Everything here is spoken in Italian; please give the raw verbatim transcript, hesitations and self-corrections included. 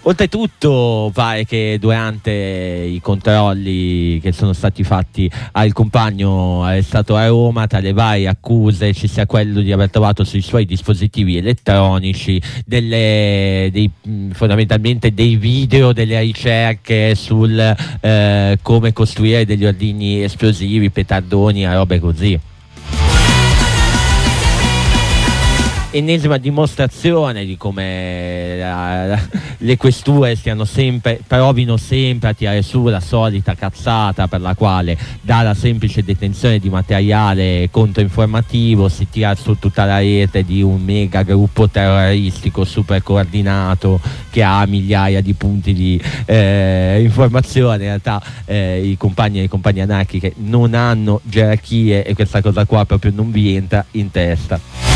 Oltretutto pare che durante i controlli che sono stati fatti al compagno arrestato a Roma, tra le varie accuse ci sia quello di aver trovato sui suoi dispositivi elettronici delle, dei, fondamentalmente dei video, delle ricerche sul eh, come costruire degli ordigni esplosivi, petardoni e robe così. Ennesima dimostrazione di come la, la, le questure stiano sempre, provino sempre a tirare su la solita cazzata per la quale dalla semplice detenzione di materiale controinformativo si tira su tutta la rete di un mega gruppo terroristico super coordinato che ha migliaia di punti di eh, informazione. In realtà eh, i compagni e le compagne anarchiche non hanno gerarchie e questa cosa qua proprio non vi entra in testa.